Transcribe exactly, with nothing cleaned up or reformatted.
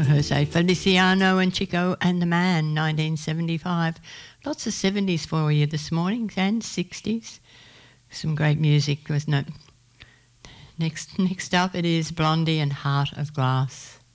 Jose Feliciano and Chico and the Man, nineteen seventy-five. Lots of seventies for you this morning and sixties. Some great music, wasn't it? Next, next up it is Blondie and Heart of Glass.